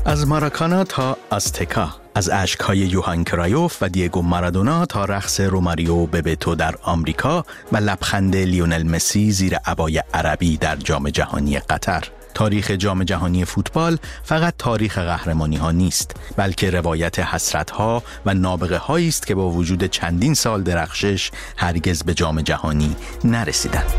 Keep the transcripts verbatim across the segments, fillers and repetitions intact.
از ماراکانا تا آزتکا، از اشک‌های یوهان کرایوف و دیگو مارادونا تا رقص روماریو ببتو در آمریکا و لبخند لیونل مسی زیر عبای عربی در جام جهانی قطر. تاریخ جام جهانی فوتبال فقط تاریخ قهرمانی ها نیست، بلکه روایت حسرت ها و نابغه هایی است که با وجود چندین سال درخشش هرگز به جام جهانی نرسیدند.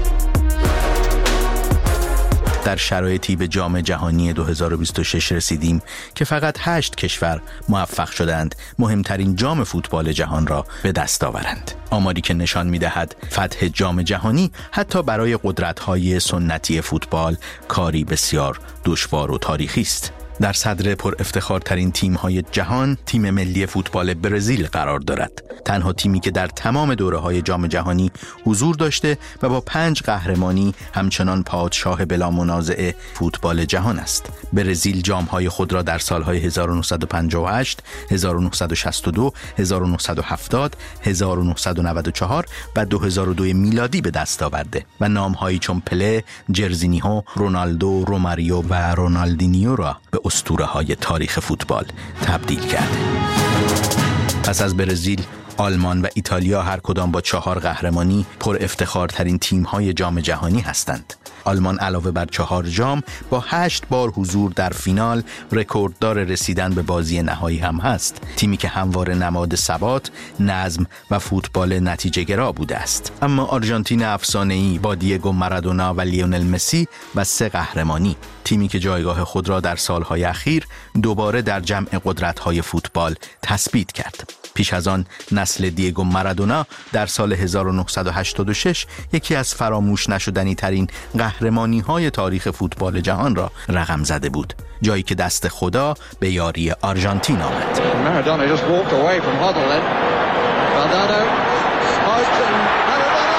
در شرایطی به جام جهانی دو هزار و بیست و شش رسیدیم که فقط هشت کشور موفق شدند مهمترین جام فوتبال جهان را به دست آورند. آماری که نشان می‌دهد فتح جام جهانی حتی برای قدرت‌های سنتی فوتبال کاری بسیار دشوار و تاریخی است. در صدر پر افتخارترین تیم‌های جهان تیم ملی فوتبال برزیل قرار دارد. تنها تیمی که در تمام دوره‌های جام جهانی حضور داشته و با پنج قهرمانی همچنان پادشاه بلا منازعه فوتبال جهان است. برزیل جام‌های خود را در سال‌های هزار و نهصد و پنجاه و هشت، هزار و نهصد و شصت و دو، هزار و نهصد و هفتاد، هزار و نهصد و نود و چهار و دو هزار و دو میلادی به دست آورده و نام‌هایی چون پله، جرزینیهو، رونالدو، روماریو و رونالدینیو را به اسطوره‌های تاریخ فوتبال تبدیل کرده. پس از برزیل، آلمان و ایتالیا هر کدام با چهار قهرمانی پر افتخارترین تیم‌های جام جهانی هستند. آلمان علاوه بر چهار جام با هشت بار حضور در فینال رکورددار رسیدن به بازی نهایی هم هست. تیمی که همواره نماد ثبات، نظم و فوتبال نتیجه‌گرا بوده است. اما آرژانتین افسانه‌ای با دیگو مارادونا و لیونل مسی و سه قهرمانی، تیمی که جایگاه خود را در سالهای اخیر دوباره در جمع قدرت‌های فوتبال تثبیت کرد. پیش از آن نسل دیگو مارادونا در سال هزار و نهصد و هشتاد و شش یکی از فراموش نشدنی ترین قهرمانی های تاریخ فوتبال جهان را رقم زده بود، جایی که دست خدا به یاری آرژانتین آمد. مارادونا just walked away from Huddle then. Valdano out and Maradona.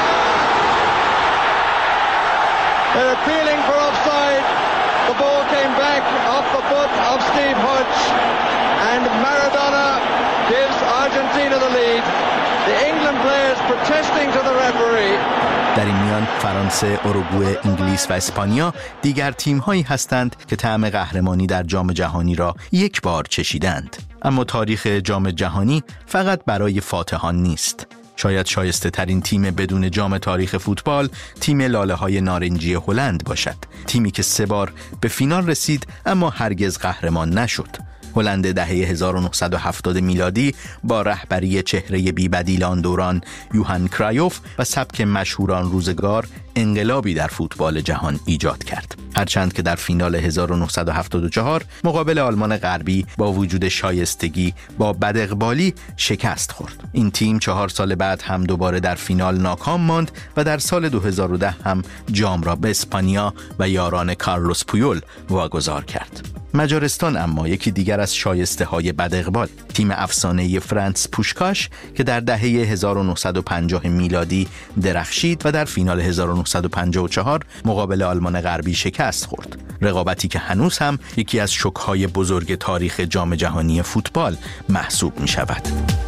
They're appealing for offside. The ball came back off the foot of Steve Hodge and Maradona gives Argentina the lead. The England players protesting to the referee. در این میان فرانسه، اوروگوئه، انگلیس و اسپانیا دیگر تیم‌هایی هستند که طعم قهرمانی در جام جهانی را یک بار چشیدند. اما تاریخ جام جهانی فقط برای فاتحان نیست. شاید شایسته ترین تیم بدون جام تاریخ فوتبال تیم لاله‌های نارنجی هلند باشد. تیمی که سه بار به فینال رسید اما هرگز قهرمان نشد. هلند دهه هزار و نهصد و هفتاد میلادی با رهبری چهره بی‌بدیل آن دوران یوهان کرایوف و سبک مشهوران روزگار انقلابی در فوتبال جهان ایجاد کرد. هرچند که در فینال هزار و نهصد و هفتاد و چهار مقابل آلمان غربی با وجود شایستگی با بداقبالی شکست خورد. این تیم چهار سال بعد هم دوباره در فینال ناکام ماند و در سال دو هزار و ده هم جام را به اسپانیا و یاران کارلوس پویول واگذار کرد. مجارستان اما یکی دیگر از شایسته های بداقبال، تیم افسانه فرانس پوشکاش که در دهه هزار و نهصد و پنجاه میلادی درخشید و در فینال هزار و نهصد و پنجاه و چهار مقابل آلمان غربی شکست خورد. رقابتی که هنوز هم یکی از شوک‌های بزرگ تاریخ جام جهانی فوتبال محسوب می شود.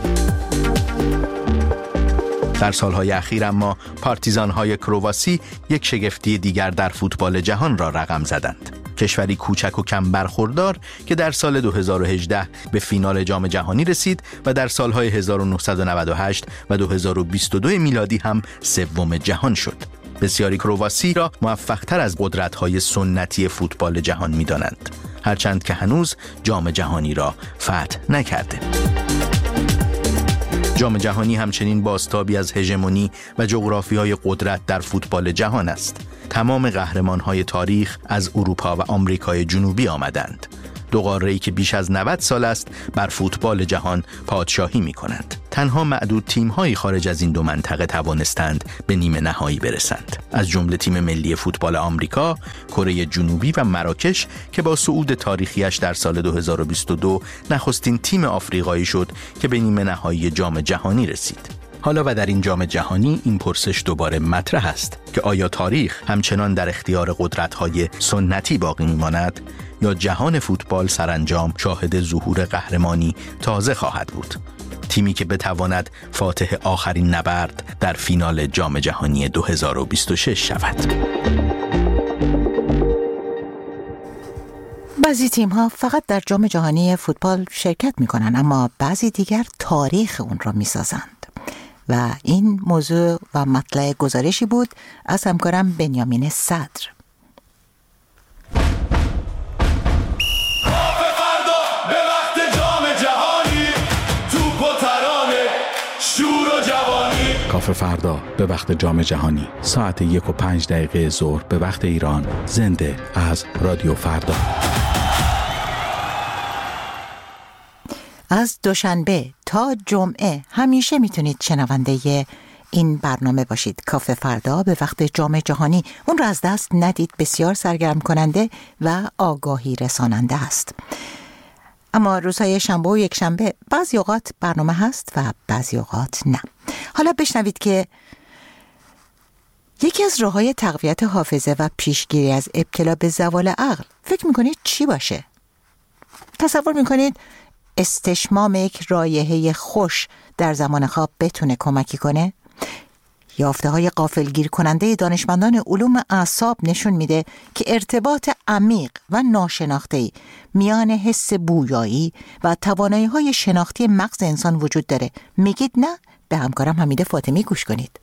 در سالهای اخیر اما پارتیزان‌های کرواسی یک شگفتی دیگر در فوتبال جهان را رقم زدند. کشوری کوچک و کم برخوردار که در سال دو هزار و هجده به فینال جام جهانی رسید و در سالهای هزار و نهصد و نود و هشت و دو هزار و بیست و دو میلادی هم سوم جهان شد. بسیاری کرواسی را موفق‌تر از قدرت‌های سنتی فوتبال جهان می‌دانند، هرچند که هنوز جام جهانی را فتح نکرده. جام جهانی همچنین بازتابی از هژمونی و جغرافیای قدرت در فوتبال جهان است. تمام قهرمان‌های تاریخ از اروپا و آمریکای جنوبی آمدند. دو قاره‌ای که بیش از نود سال است بر فوتبال جهان پادشاهی می‌کنند. تنها معدود تیم‌های خارج از این دو منطقه توانستند به نیمه نهایی برسند، از جمله تیم ملی فوتبال آمریکا، کره جنوبی و مراکش که با صعود تاریخیش در سال دو هزار و بیست و دو نخستین تیم آفریقایی شد که به نیمه نهایی جام جهانی رسید. حالا و در این جام جهانی این پرسش دوباره مطرح است که آیا تاریخ همچنان در اختیار قدرت‌های سنتی باقی می‌ماند یا جهان فوتبال سرانجام شاهد ظهور قهرمانی تازه خواهد بود؟ تیمی که بتواند فاتح آخرین نبرد در فینال جام جهانی دو هزار و بیست و شش شود. بعضی تیم ها فقط در جام جهانی فوتبال شرکت می کنند، اما بعضی دیگر تاریخ اون را می سازند. و این موضوع و مطلع گزارشی بود از همکارم بنیامین صدر. کافه فردا به وقت جام جهانی ساعت یک و پنج دقیقه ظهر به وقت ایران، زنده از رادیو فردا. از دوشنبه تا جمعه همیشه میتونید شنونده این برنامه باشید. کافه فردا به وقت جام جهانی، اون رو از دست ندید. بسیار سرگرم کننده و آگاهی رساننده است. اما روزهای شنبه و یک شنبه بعضی اوقات برنامه هست و بعضی اوقات نه. حالا بشنوید که یکی از راه‌های تقویت حافظه و پیشگیری از ابتلا به زوال عقل فکر میکنید چی باشه؟ تصور میکنید استشمام یک رایحه خوش در زمان خواب بتونه کمکی کنه؟ یافته‌های غافلگیر کننده دانشمندان علوم اعصاب نشون میده که ارتباط عمیق و ناشناخته‌ای میان حس بویایی و توانایی‌های شناختی مغز انسان وجود داره. میگید نه؟ به همکارم حمید فاطمی گوش کنید.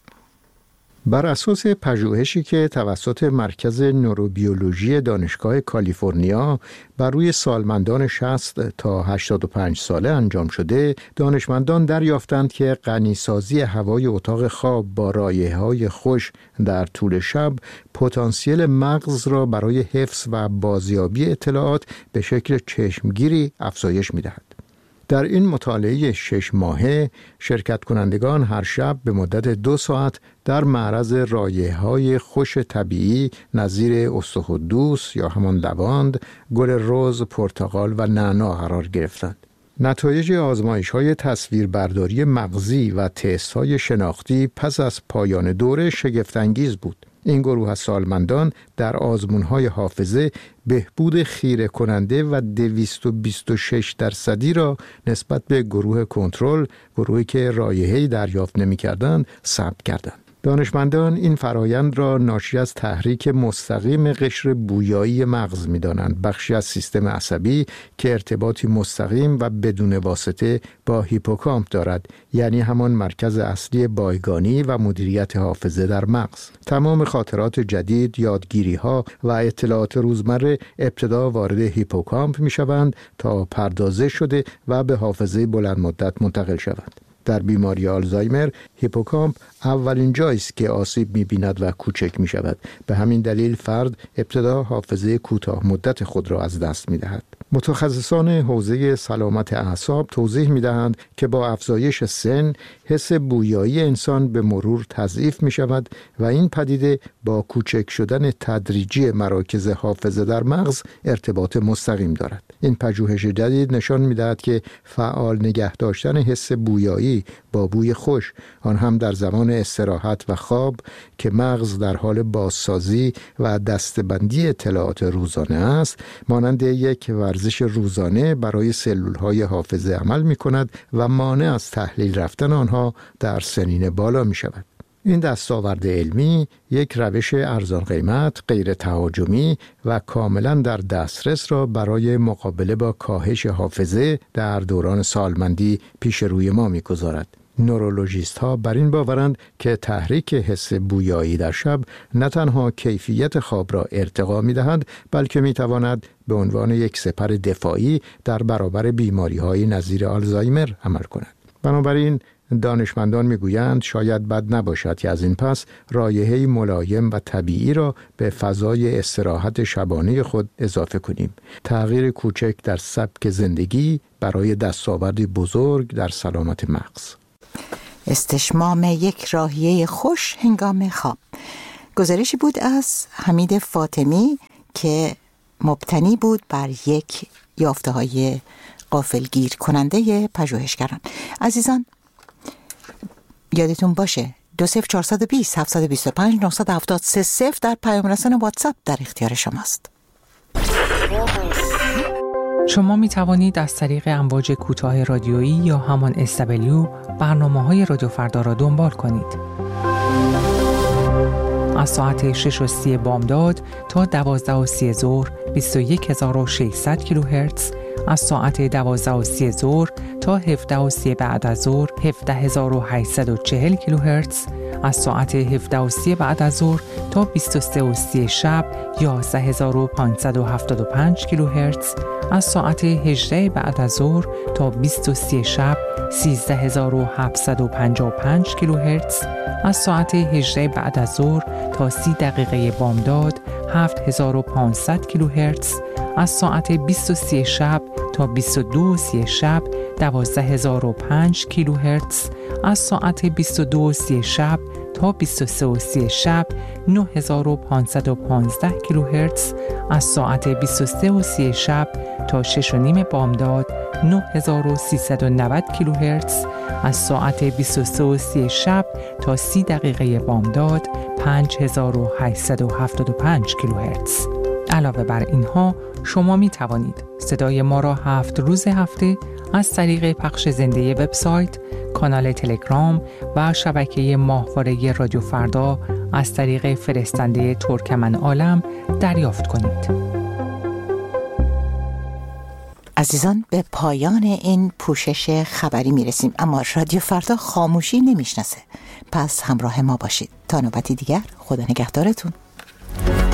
بر اساس پژوهشی که توسط مرکز نوروبیولوژی دانشگاه کالیفرنیا بر روی سالمندان شصت تا هشتاد و پنج ساله انجام شده، دانشمندان دریافتند که غنیسازی هوای اتاق خواب با رایحه‌های خوش در طول شب پتانسیل مغز را برای حفظ و بازیابی اطلاعات به شکل چشمگیری افزایش می‌دهد. در این مطالعه شش ماهه شرکت کنندگان هر شب به مدت دو ساعت در معرض رایحه‌های خوش طبیعی نظیر استخوان‌دوس یا همان لواند، گل رز، پرتقال و نعنا قرار گرفتند. نتایج آزمایش‌های تصویربرداری مغزی و تست‌های شناختی پس از پایان دوره شگفت‌انگیز بود. این گروه از سالمندان در آزمون‌های حافظه بهبود خیره کننده و دویست و بیست و شش درصدی را نسبت به گروه کنترل، گروهی که رایحه‌ای دریافت نمی‌کردند، ثبت کردند. دانشمندان این فرایند را ناشی از تحریک مستقیم قشر بویایی مغز می‌دانند، بخشی از سیستم عصبی که ارتباطی مستقیم و بدون واسطه با هیپوکامپ دارد، یعنی همان مرکز اصلی بایگانی و مدیریت حافظه در مغز. تمام خاطرات جدید، یادگیری‌ها و اطلاعات روزمره ابتدا وارد هیپوکامپ می‌شوند تا پردازش شده و به حافظه بلند مدت منتقل شوند. در بیماری آلزایمر هیپوکامپ اولین جایی است که آسیب می‌بیند و کوچک می‌شود. به همین دلیل فرد ابتدا حافظه کوتاه مدت خود را از دست می‌دهد. متخصصان حوزه سلامت اعصاب توضیح می‌دهند که با افزایش سن حس بویایی انسان به مرور تضعیف می‌شود و این پدیده با کوچک شدن تدریجی مراکز حافظه در مغز ارتباط مستقیم دارد. این پژوهش جدید نشان می‌دهد که فعال نگه داشتن حس بویایی با بوی خوش، آن هم در زمان استراحت و خواب که مغز در حال بازسازی و دسته‌بندی اطلاعات روزانه است، مانند یک ورزش روزانه برای سلول‌های حافظه عمل می‌کند و مانع از تحلیل رفتن آنها در سنین بالا می‌شود. این دستاورد علمی یک روش ارزان قیمت، غیر تهاجمی و کاملا در دسترس را برای مقابله با کاهش حافظه در دوران سالمندی پیش روی ما می‌گذارد. نورولوژیست ها بر این باورند که تحریک حس بویایی در شب نه تنها کیفیت خواب را ارتقا می دهد، بلکه می تواند به عنوان یک سپر دفاعی در برابر بیماری های نظیر آلزایمر عمل کند. بنابراین دانشمندان میگویند شاید بد نباشد که از این پس رایحه‌ای ملایم و طبیعی را به فضای استراحت شبانه خود اضافه کنیم. تغییر کوچک در سبک زندگی برای دستاوردی بزرگ در سلامت مغز. استشمام یک راهیه خوش هنگام خواب. گزارشی بود از حمید فاطمی که مبتنی بود بر یک یافته‌های غافلگیر کننده پژوهشگران. عزیزان یادتون باشه دو صفر چهارصد و بیست هفتصد و بیست و پنج نهصد و هفتاد سه صفر در پیام رسان واتساپ در اختیار شماست. شما می توانید از طریق امواج کوتاه رادیویی یا همان اس دبلیو برنامه‌های رادیو فردا را دنبال کنید. از ساعت شش و سی بامداد تا دوازده و سی ظهر بیست و یک هزار و ششصد کیلوهرتز، از ساعت دوازده و سی ظهر تا هفده و سی بعد از ظهر هفده هزار و هشتصد و چهل کیلوهرتز، از ساعت هفده و سی بعد از ظهر تا بیست و سه و سی شب یازده هزار و پانصد و هفتاد و پنج کیلوهرتز، از ساعت هجده بعد از ظهر تا بیست و سه شب سیزده هزار و هفتصد و پنجاه و پنج کیلوهرتز، از ساعت هجده بعد از ظهر تا سی دقیقه بامداد هفت هزار و پانصد کیلوهرتز، از ساعت بیست و سه شب تا بیست و دو و سی شب دوازده هزار و پنج کیلوهرتز، از ساعت بیست و دو و سی شب تا بیست و سه و سی شب نه هزار و پانصد و پانزده کیلوهرتز، از ساعت بیست و سه و سی شب تا شش و نیم بامداد نه هزار و سیصد و نود کیلوهرتز، از ساعت بیست و سه و سی شب تا سی دقیقه بامداد پنج هزار و هشتصد و هفتاد و پنج کیلوهرتز. علاوه بر اینها شما می توانید صدای ما را هفت روز هفته از طریق پخش زنده وبسایت، کانال تلگرام و شبکه ماهواره رادیو فردا از طریق فرستنده ترکمن عالم دریافت کنید. عزیزان، به پایان این پوشش خبری می رسیم، اما رادیو فردا خاموشی نمیشناسه. پس همراه ما باشید تا نوبتی دیگر. خدا نگهدارتون.